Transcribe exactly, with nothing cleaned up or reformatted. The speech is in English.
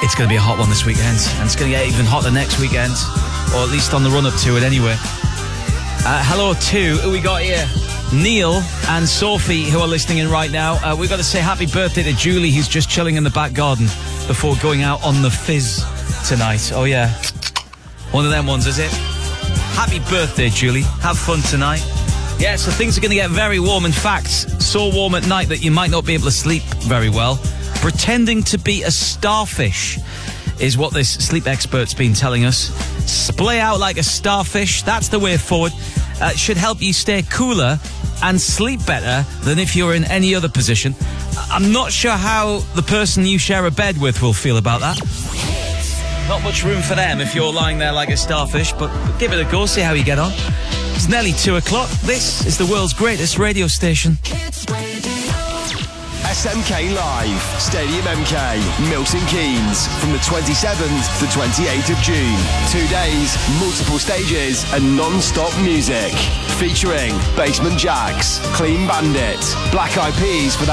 It's going to be a hot one this weekend, and it's going to get even hotter next weekend, or at least on the run-up to it anyway. Uh, hello to, who we got here? Neil and Sophie, who are listening in right now. Uh, we've got to say happy birthday to Julie, who's just chilling in the back garden before going out on the fizz tonight. Oh, yeah. One of them ones, is it? Happy birthday, Julie. Have fun tonight. Yeah, so things are going to get very warm. In fact, so warm at night that you might not be able to sleep very well. Pretending to be a starfish is what this sleep expert's been telling us. Splay out like a starfish. That's the way forward. Uh, should help you stay cooler and sleep better than if you're in any other position. I'm not sure how the person you share a bed with will feel about that. Not much room for them if you're lying there like a starfish, but give it a go, see how you get on. It's nearly two o'clock. This is the world's greatest radio station. S M K Live, Stadium M K, Milton Keynes, from the twenty-seventh to twenty-eighth of June. Two days, multiple stages, and non-stop music. Featuring Basement Jaxx, Clean Bandit, Black Eyed Peas for that